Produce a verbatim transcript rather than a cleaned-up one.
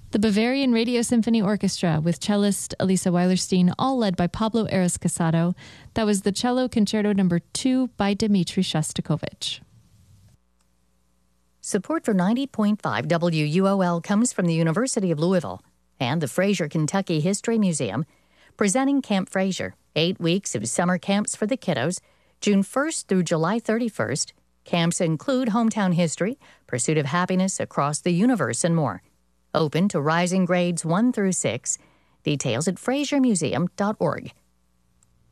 The Bavarian Radio Symphony Orchestra with cellist Elisa Weilerstein, all led by Pablo Eras Casado. That was the Cello Concerto Number two by Dmitri Shostakovich. Support for ninety point five W U O L comes from the University of Louisville and the Fraser Kentucky History Museum, presenting Camp Fraser, eight weeks of summer camps for the kiddos, June first through July thirty-first. Camps include hometown history, pursuit of happiness across the universe, and more. Open to rising grades one through six. Details at fraser museum dot org.